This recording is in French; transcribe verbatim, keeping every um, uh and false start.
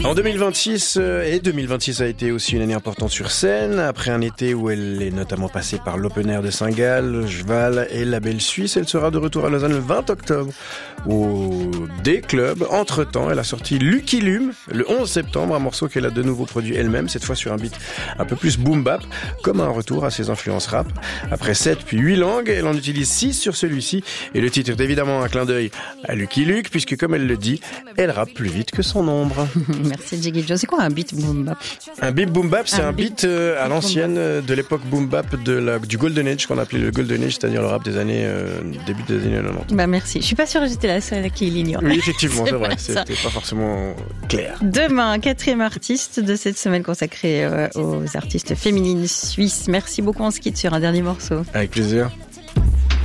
En deux mille vingt-six, euh, et deux mille vingt-six a été aussi une année importante sur scène. Après un été où elle est notamment passée par l'Open Air de Saint-Gall, Jval et la Belle Suisse, elle sera de retour à Lausanne le vingt octobre au D-Club. Entre-temps, elle a sorti Lucky Lume le onze septembre, un morceau qu'elle a de nouveau produit elle-même, cette fois sur un beat un peu plus boom-bap, comme un retour à ses influences rap. Après sept puis huit langues, elle en utilise six sur celui-ci, et le titre est évidemment un clin d'œil à Lucky Luke, puisque comme elle le dit, elle rappe plus vite que son ombre. Merci Jiggy Joe. C'est quoi un beat boom bap? Un beat boom bap, c'est un, un beat, beat euh, à l'ancienne euh, de l'époque boom bap de la, du Golden Age, qu'on appelait le Golden Age, c'est-à-dire le rap des années, euh, début des années quatre-vingt-dix. Bah merci. Je suis pas sûre que j'étais la seule qui l'ignore. Oui, effectivement, c'est, c'est vrai. Ça. C'était pas forcément clair. Demain, quatrième artiste de cette semaine consacrée euh, aux artistes féminines suisses. Merci beaucoup. On se quitte sur un dernier morceau. Avec plaisir.